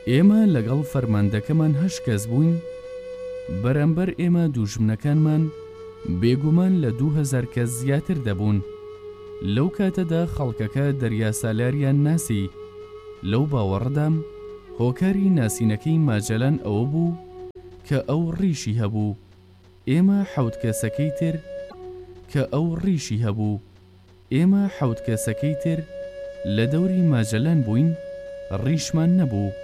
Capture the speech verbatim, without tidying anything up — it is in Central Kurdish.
ئێمە لەگەڵ فەرماندەکەمان هەشت کەس بووین. بەرامبەر ئێمە دوژمنەکانمان بێگومان لە دوو هەزار کەس زیاتر دەبوون. لەو کاتەدا خەڵکەکە دەریا سالاریان ناسی. لەو باوەڕدام هۆکاری ناسینەکەی ماجەلان ئەوە بوو کە ئەو ڕیشی هەبوو. ئێمە حەوت کەسەکەی تر کە ئەو ڕیشی هەبوو. ئێمە حەوت کەسەکەی تر لە دەوری ماجەلان بووین، ڕیشمان نەبوو.